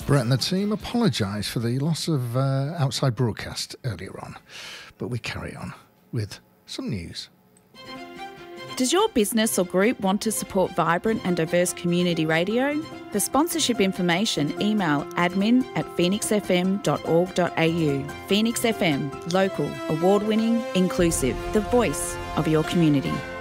Brett and the team apologise for the loss of outside broadcast earlier on, but we carry on with some news. Does your business or group want to support vibrant and diverse community radio? For sponsorship information, email admin@phoenixfm.org.au. Phoenix FM, local, award-winning, inclusive, the voice of your community.